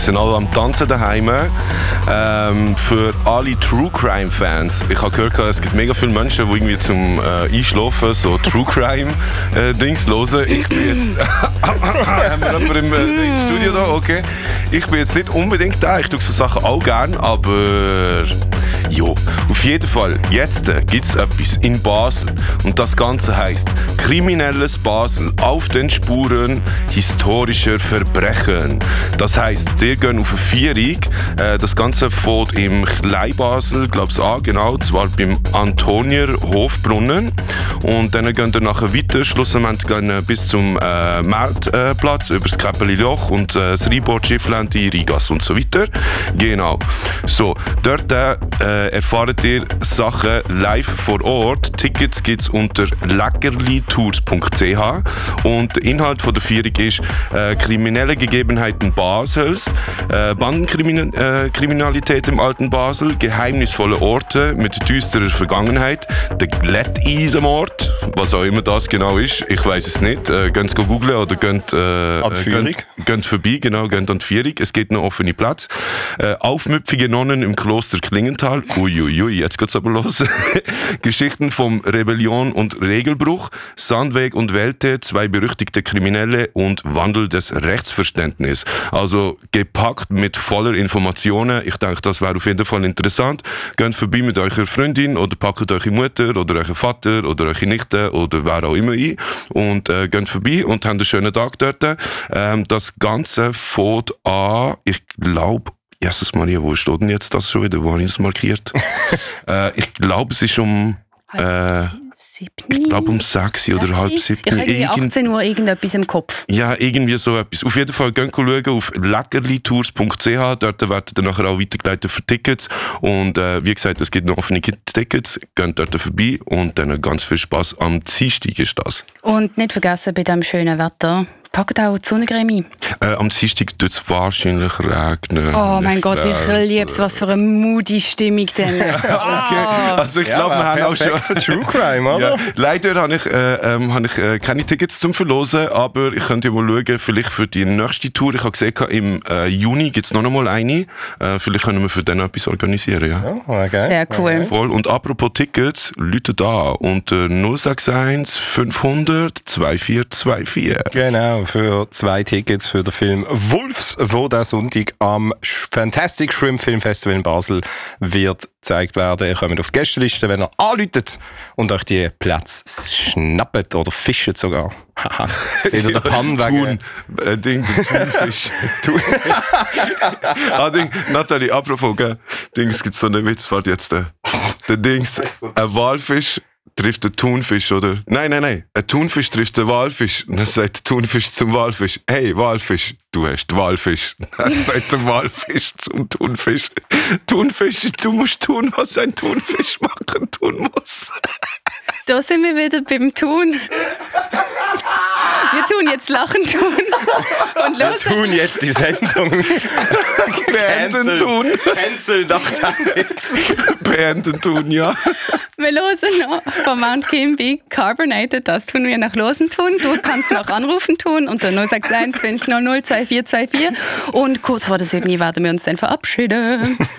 Die sind alle am Tanzen daheim. Für alle True Crime Fans. Ich habe gehört, es gibt mega viele Menschen, die irgendwie zum Einschlafen so True Crime Dings hören. Ich bin jetzt... haben wir jemanden im Studio da? Okay. Ich bin jetzt nicht unbedingt da. Ich tue so Sachen auch gern, aber... Jo, auf jeden Fall, jetzt gibt es etwas in Basel und das Ganze heisst Kriminelles Basel auf den Spuren historischer Verbrechen. Das heisst, ihr geht auf eine Vierung, das Ganze fängt im Kleinbasel, glaube ich an, genau, zwar beim Antonier Hofbrunnen und dann geht ihr nachher weiter, schlussendlich bis zum Marktplatz, über das Käppeli Loch und das Rheinbord, Schiffland, die Rigas und so weiter. Genau. So, dort erfahrt ihr Sachen live vor Ort. Tickets gibt es unter leckerlitours.ch und der Inhalt von der Führung ist kriminelle Gegebenheiten Basels, Bandenkriminalität im alten Basel, geheimnisvolle Orte mit düsterer Vergangenheit, der Glätteisenmord, was auch immer das genau ist, ich weiß es nicht. Könnt es googlen oder könnt vorbei, genau, könnt an die Führung. Es gibt noch offene Plätze. Aufmüpfige Nonnen im Kloster Klingenthal. Uiuiui, jetzt geht's aber los. Geschichten vom Rebellion und Regelbruch, Sandweg und Welte, 2 berüchtigte Kriminelle und Wandel des Rechtsverständnisses. Also gepackt mit voller Informationen. Ich denke, das wäre auf jeden Fall interessant. Geht vorbei mit eurer Freundin oder packt eure Mutter oder euren Vater oder eure Nichte oder wer auch immer ein und geht vorbei und habt einen schönen Tag dort. Das Ganze fängt an, ich glaube, Jesus Maria, wo steht denn jetzt das schon wieder? Wo habe ich das markiert? Ich glaube, es ist um... ich glaube um 6 oder halb 7. Ich habe 18 Uhr irgendetwas im Kopf. Ja, irgendwie so etwas. Auf jeden Fall geht schauen auf leckerlitours.ch. Dort werden dann nachher auch weitergeleitet für Tickets. Und wie gesagt, es gibt noch offene Tickets. Geht dort vorbei und dann ganz viel Spass. Am Dienstag ist das. Und nicht vergessen, bei diesem schönen Wetter, packt auch die Sonnencreme ein. Am Dienstag tut es wahrscheinlich regnen. Oh mein Gott, ich liebe es. Was für eine moody Stimmung denn. Okay. Also ich glaube, wir haben auch schon... für True Crime, oder? Ja. Leider habe ich keine Tickets zum Verlosen, aber ich könnte mal schauen, vielleicht für die nächste Tour. Ich habe gesehen, im Juni gibt es noch einmal eine. Vielleicht können wir für den etwas organisieren. Ja. Okay. Sehr cool. Voll. Und apropos Tickets, Leute da unter 061 500 2424. Genau, für 2 Tickets für den Film Wolfs, wo der Sonntag am Fantastic Shrimp Film Festival in Basel wird gezeigt werden. Ihr kommt auf die Gästeliste, wenn ihr anruft und euch die Plätze schnappt oder fischt sogar. Haha. Seht ihr den Pan wegen... Der Thunfisch. Nathalie, apropos, gell? Es gibt so einen Witz, warte jetzt. Der Dings, ein Walfisch trifft den Thunfisch, oder? Nein. Ein Thunfisch trifft den Walfisch. Und dann sagt der Thunfisch zum Walfisch: Hey, Walfisch, du hast Walfisch. Dann sagt der Walfisch zum Thunfisch: Thunfisch, du musst tun, was ein Thunfisch tun muss. Da sind wir wieder beim Tun. Wir tun jetzt Lachen tun. Und Wir los. tun jetzt die Sendung. Beenden tun. Cancel nach dem Witz. Beenden tun, ja. Wir hören noch von Mount Kimby Carbonated. Das tun wir nach Losen tun. Du kannst noch anrufen tun unter 061 500 2424. Und kurz vor der 7 werden wir uns dann verabschieden.